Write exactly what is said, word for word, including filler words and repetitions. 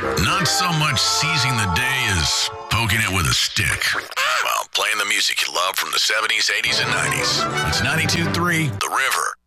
Not so much seizing the day as poking it with a stick. Well, playing the music you love from the seventies, eighties, and nineties. It's ninety-two point three The River.